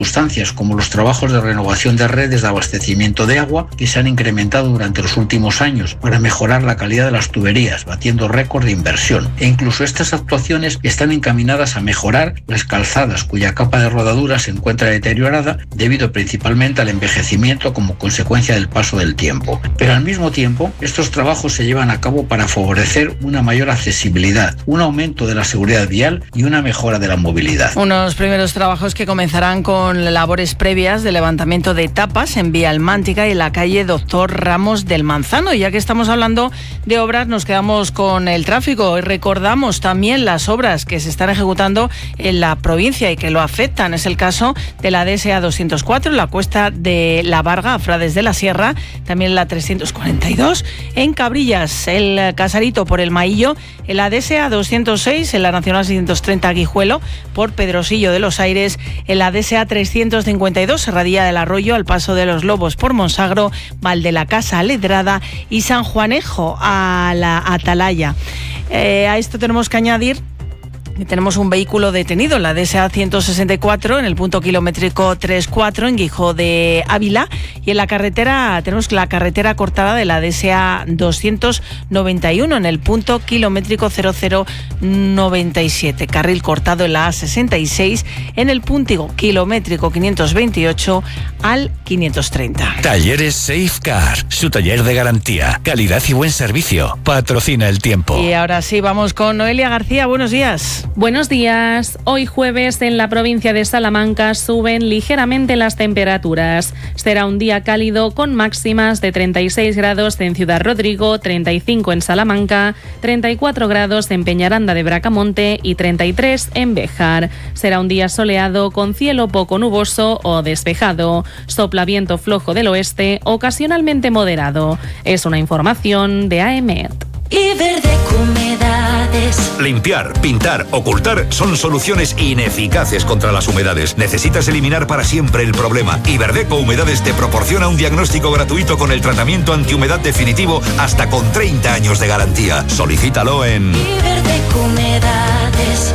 circunstancias, como los trabajos de renovación de redes de abastecimiento de agua que se han incrementado durante los últimos años para mejorar la calidad de las tuberías, batiendo récord de inversión. E incluso estas actuaciones están encaminadas a mejorar las calzadas, cuya capa de rodadura se encuentra deteriorada debido principalmente al envejecimiento como consecuencia del paso del tiempo. Pero al mismo tiempo, estos trabajos se llevan a cabo para favorecer una mayor accesibilidad, un aumento de la seguridad vial y una mejora de la movilidad. Unos primeros trabajos que comenzarán con labores previas de levantamiento de tapas en Vía Almántica y en la calle Doctor Ramos del Manzano. Ya que estamos hablando de obras, nos quedamos con el tráfico y recordamos también las obras que se están ejecutando en la provincia y que lo afectan. Es el caso de la DSA 204, la cuesta de La Varga a Frades de la Sierra, también la 342 en Cabrillas, el Casarito por el Maillo, en la DSA 206, en la Nacional 630 Guijuelo por Pedrosillo de los Aires, en la DSA 352 Serradilla del Arroyo al Paso de los Lobos por Monsagro, Val de la Casa Aledrada y San Juanejo a la Atalaya. A esto tenemos que añadir que tenemos un vehículo detenido en la DSA 164 en el punto kilométrico 34 en Guijo de Ávila, y en la carretera tenemos la carretera cortada de la DSA 291 en el punto kilométrico 0097, carril cortado en la A66 en el punto kilométrico 528 al 530. Talleres Safecar, su taller de garantía, calidad y buen servicio. Patrocina el tiempo. Y ahora sí, vamos con Noelia García. Buenos días. Buenos días. Hoy jueves en la provincia de Salamanca suben ligeramente las temperaturas. Será un día cálido con máximas de 36 grados en Ciudad Rodrigo, 35 en Salamanca, 34 grados en Peñaranda de Bracamonte y 33 en Béjar. Será un día soleado con cielo poco nuboso o despejado. Sopla viento flojo del oeste, ocasionalmente moderado. Es una información de AEMET. Iberdeco Humedades. Limpiar, pintar, ocultar son soluciones ineficaces contra las humedades. Necesitas eliminar para siempre el problema. Iberdeco Humedades te proporciona un diagnóstico gratuito con el tratamiento antihumedad definitivo hasta con 30 años de garantía. Solicítalo en Iberdeco Humedades.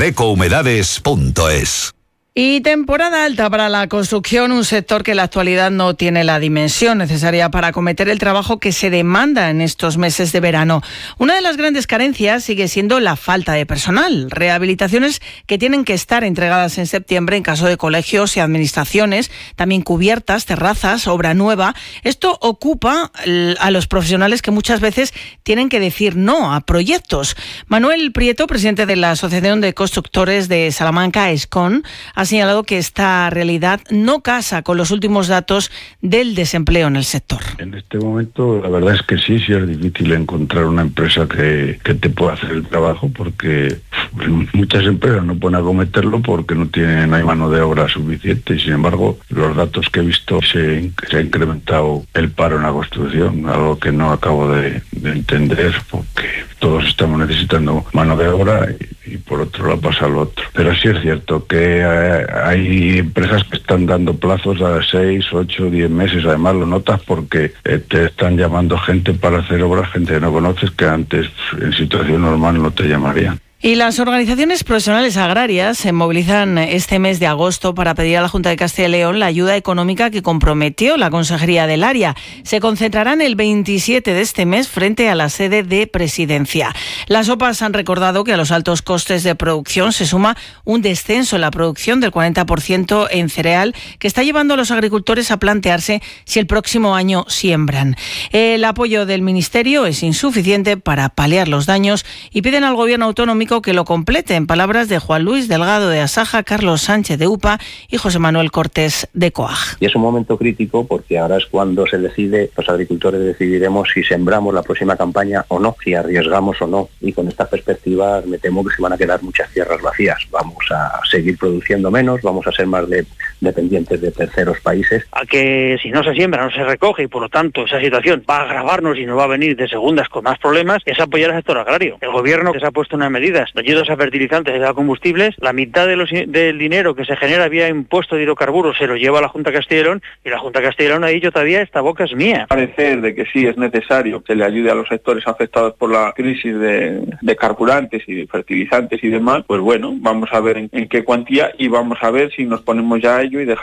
iberdecohumedades.es. Y temporada alta para la construcción, un sector que en la actualidad no tiene la dimensión necesaria para acometer el trabajo que se demanda en estos meses de verano. Una de las grandes carencias sigue siendo la falta de personal. Rehabilitaciones que tienen que estar entregadas en septiembre en caso de colegios y administraciones, también cubiertas, terrazas, obra nueva. Esto ocupa a los profesionales que muchas veces tienen que decir no a proyectos. Manuel Prieto, presidente de la Asociación de Constructores de Salamanca, ESCON, ha señalado que esta realidad no casa con los últimos datos del desempleo en el sector. En este momento la verdad es que sí es difícil encontrar una empresa que te pueda hacer el trabajo, porque muchas empresas no pueden acometerlo porque no hay mano de obra suficiente, y sin embargo los datos que he visto se ha incrementado el paro en la construcción, algo que no acabo de entender, porque todos estamos necesitando mano de obra y por otro lado pasa lo otro. Pero sí es cierto que hay empresas que están dando plazos a 6, 8, 10 meses. Además lo notas porque te están llamando gente para hacer obras, gente que no conoces, que antes en situación normal no te llamarían. Y las organizaciones profesionales agrarias se movilizan este mes de agosto para pedir a la Junta de Castilla y León la ayuda económica que comprometió la Consejería del Área. Se concentrarán el 27 de este mes frente a la sede de Presidencia. Las OPAs han recordado que a los altos costes de producción se suma un descenso en la producción del 40% en cereal, que está llevando a los agricultores a plantearse si el próximo año siembran. El apoyo del Ministerio es insuficiente para paliar los daños y piden al Gobierno autonómico que lo complete, en palabras de Juan Luis Delgado de Asaja, Carlos Sánchez de UPA y José Manuel Cortés de COAG. Y es un momento crítico porque ahora es cuando se decide, los agricultores decidiremos si sembramos la próxima campaña o no, si arriesgamos o no, y con esta perspectiva me temo que se van a quedar muchas tierras vacías. Vamos a seguir produciendo menos, vamos a ser más dependientes de terceros países. A que si no se siembra, no se recoge, y por lo tanto esa situación va a agravarnos y nos va a venir de segundas con más problemas, es apoyar al sector agrario. El Gobierno se ha puesto una medida de ayudas a fertilizantes y a combustibles, la mitad del dinero que se genera vía impuesto de hidrocarburos se lo lleva a la Junta de Castilla y León, y la Junta de Castilla y León ha dicho todavía esta boca es mía. Parecer de que sí es necesario que le ayude a los sectores afectados por la crisis de carburantes y de fertilizantes y demás, pues bueno, vamos a ver en qué cuantía y vamos a ver si nos ponemos ya a ello y dejamos